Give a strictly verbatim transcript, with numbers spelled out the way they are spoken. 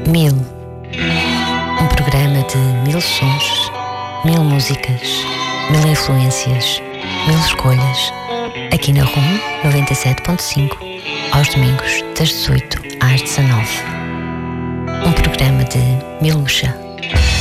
Mil. Um programa de mil sons, mil músicas, mil influências, mil escolhas. Aqui na RUM noventa e sete ponto cinco, aos domingos, das dezoito às dezanove. Um programa de Milucha.